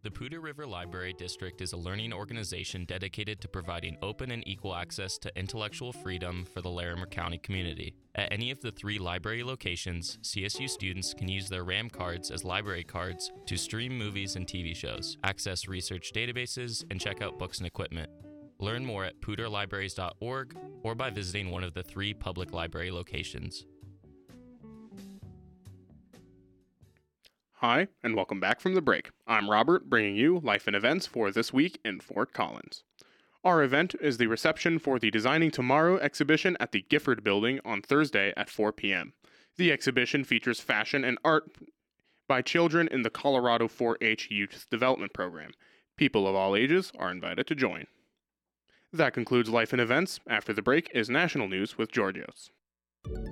The Poudre River Library District is a learning organization dedicated to providing open and equal access to intellectual freedom for the Larimer County community. At any of the 3 library locations, CSU students can use their RAM cards as library cards to stream movies and TV shows, access research databases, and check out books and equipment. Learn more at poudrelibraries.org or by visiting one of the 3 public library locations. Hi, and welcome back from the break. I'm Robert, bringing you life and events for this week in Fort Collins. Our event is the reception for the Designing Tomorrow exhibition at the Gifford Building on Thursday at 4 p.m. The exhibition features fashion and art by children in the Colorado 4-H Youth Development Program. People of all ages are invited to join. That concludes life and events. After the break is national news with Georgios.